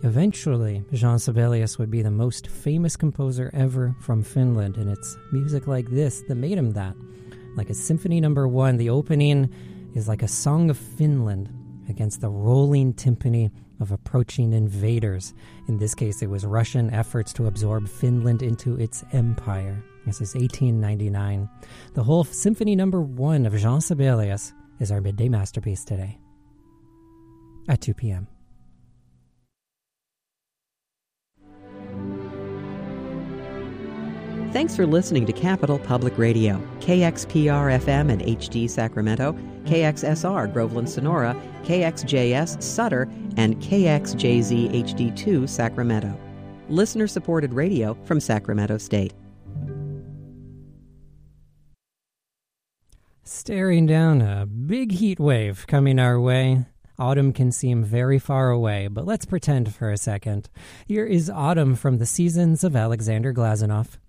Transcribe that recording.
Eventually, Jean Sibelius would be the most famous composer ever from Finland, and it's music like this that made him that. Like a Symphony No. 1, the opening is like a song of Finland against the rolling timpani of approaching invaders. In this case, it was Russian efforts to absorb Finland into its empire. This is 1899. The whole Symphony No. 1 of Jean Sibelius is our midday masterpiece today at 2 p.m. Thanks for listening to Capital Public Radio, KXPR-FM and HD Sacramento, KXSR Groveland Sonora, KXJS Sutter, and KXJZ HD2 Sacramento. Listener-supported radio from Sacramento State. Staring down a big heat wave coming our way. Autumn can seem very far away, but let's pretend for a second. Here is Autumn from the Seasons of Alexander Glazunov.